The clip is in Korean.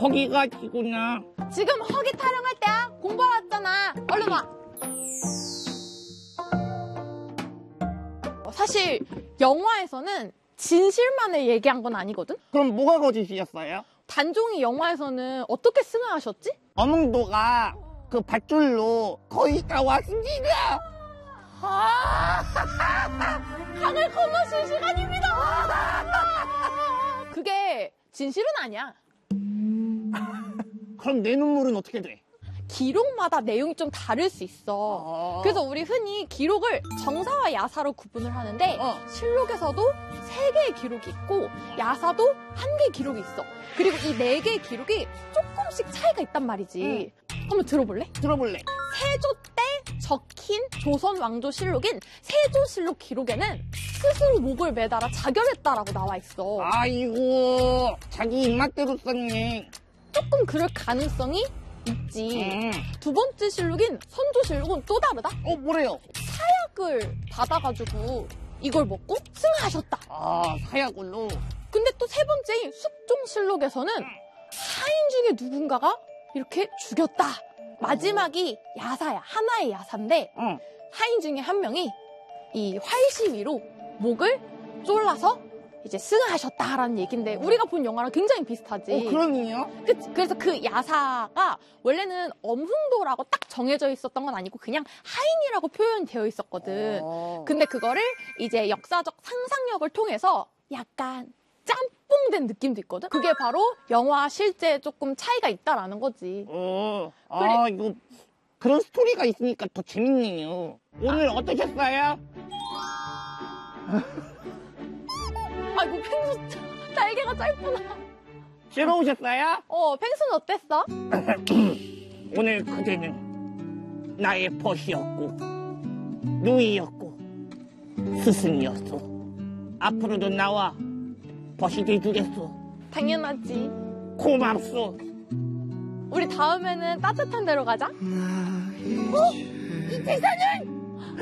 거기가 지구나. 지금 허기 타령할 때야. 공부하러 왔잖아. 얼른 와. 사실 영화에서는 진실만을 얘기한 건 아니거든? 그럼 뭐가 거짓이었어요? 단종이 영화에서는 어떻게 승하하셨지? 어몽도가 그 밧줄로 거의 다 왔습니다. 강을 건너실 시간입니다. 그게 진실은 아니야. 그럼 내 눈물은 어떻게 돼? 기록마다 내용이 좀 다를 수 있어. 그래서 우리 흔히 기록을 정사와 야사로 구분을 하는데 실록에서도 3개의 기록이 있고 야사도 1개의 기록이 있어. 그리고 이 4개의 기록이 조금씩 차이가 있단 말이지. 한번 들어볼래? 들어볼래. 세조 때 적힌 조선 왕조 실록인 세조실록 기록에는 스스로 목을 매달아 자결했다라고 나와 있어. 아이고, 자기 입맛대로 썼네. 조금 그럴 가능성이 있지. 두 번째 실록인 선조실록은 또 다르다. 뭐래요? 사약을 받아가지고 이걸 먹고 승하하셨다. 사약을로. 근데 또 세 번째인 숙종실록에서는 하인 중에 누군가가 이렇게 죽였다. 마지막이 야사야. 하나의 야사인데 하인 중에 한 명이 이 활시위로 목을 졸라서 이제 승하하셨다라는 얘기인데 우리가 본 영화랑 굉장히 비슷하지. 그러네요. 그래서 그 야사가 원래는 엄흥도라고 딱 정해져 있었던 건 아니고 그냥 하인이라고 표현되어 있었거든. 근데 그거를 이제 역사적 상상력을 통해서 약간 짬뽕된 느낌도 있거든. 그게 바로 영화 실제 조금 차이가 있다라는 거지. 이거 그런 스토리가 있으니까 더 재밌네요. 오늘 어떠셨어요? 아이고 펭수 날개가 짧구나. 즐거우셨어요? 펭수는 어땠어? 오늘 그대는 나의 벗이었고 누이였고 스승이었어. 앞으로도 나와 벗이 돼주겠어. 당연하지. 고맙소. 우리 다음에는 따뜻한 데로 가자. 이 대사는